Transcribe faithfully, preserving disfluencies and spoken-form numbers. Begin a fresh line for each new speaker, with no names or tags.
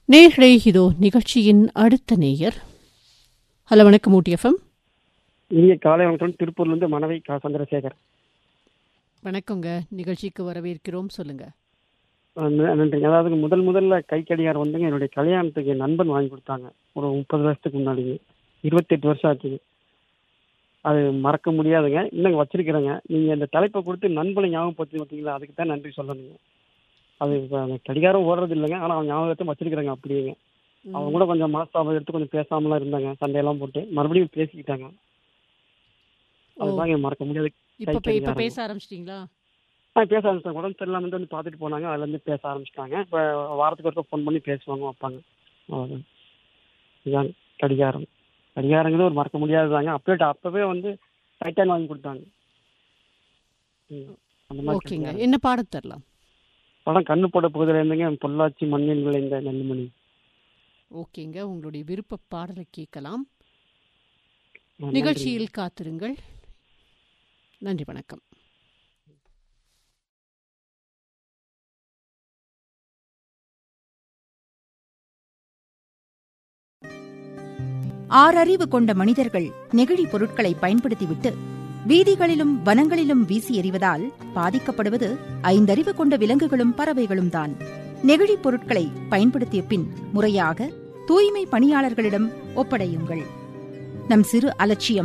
நேயர்களே, இதோ நிகழ்ச்சியின் அடுத்த நேயர். ஹலோ, வணக்கம் ஊட்டி எஃப்எம்.
இனிய காலை வணக்கம். திருப்பூர்லேருந்து மனைவி கா சந்திரசேகர்.
வணக்கங்க, நிகழ்ச்சிக்கு வரவேற்கிறோம். சொல்லுங்க.
நன்றிங்க. அதாவது முதல் முதல்ல கை கடிகாரம் வந்துங்க என்னுடைய கல்யாணத்துக்கு என் நண்பன் வாங்கி கொடுத்தாங்க. ஒரு முப்பது வருஷத்துக்கு முன்னாடிங்க. இருபத்தெட்டு வருஷம் ஆச்சுங்க. அது மறக்க முடியாதுங்க. இன்னும் வச்சிருக்கிறேங்க. நீங்கள் இந்த தலைப்பை கொடுத்து நண்பனை ஞாபகப்படுத்தி பார்த்தீங்களா, அதுக்கு தான் நன்றி சொல்லணுங்க. அது இப்போ அந்த கடிகாரம் ஓடுறது இல்லைங்க, ஆனால் அவன் ஞாபகத்தை வச்சிருக்கிறேங்க அப்படியேங்க. அவங்க கூட கொஞ்சம் மனஸ்தாபம் எடுத்து கொஞ்சம் பேசாமலாம் இருந்தாங்க, சண்டையெல்லாம் போட்டு மறுபடியும் பேசிக்கிட்டாங்க. அதுதாங்க மறக்க முடியாது.
இப்ப பே- இப்ப பேச ஆரம்பிச்சிட்டீங்களா?
ஆ பேச ஆரம்பிச்சிட்டாங்க. உடம்பு சரியில்லாம வந்து பார்த்துட்டு போனாங்க. அதுலேருந்து பேச ஆரம்பிச்சிட்டாங்க. இப்போ வாரத்துக்கு ஒருக்க ஃபோன் பண்ணி பேசுவாங்க, வைப்பாங்க. அவ்வளோதான். இதுதான் கடிகாரம். கடிகாரங்கிறது ஒரு மறக்க முடியாதுதாங்க. அப்பவே அப்பவே வந்து டைட்டான் வாங்கி கொடுத்தாங்க. ம். அந்த மாதிரி
ஓகேங்க,
கடிகாரம்.
என்ன பாடம் தரலாம்?
படம் கண்ணு போட போகுதுல இருந்துங்க, பொள்ளாச்சி மண்ணில் விளைந்த நெல்லுமணி.
ஓகேங்க, உங்களுடைய விருப்ப பாடலை கேட்கலாம்.
ஆ, நன்றிங்க.
நிகழ்ச்சியில் காத்திருங்கள். நன்றி, வணக்கம்.
ஆறறிவு கொண்ட மனிதர்கள் நெகிழி பொருட்களை பயன்படுத்திவிட்டு வீதிகளிலும் வனங்களிலும் வீசி எறிவதால் பாதிக்கப்படுவது ஐந்தறிவு கொண்ட விலங்குகளும் பறவைகளும் தான். நெகிழி பொருட்களை பயன்படுத்திய பின் முறையாக தூய்மை பணியாளர்களிடம் ஒப்படையுங்கள். நம் சிறு அலட்சியம்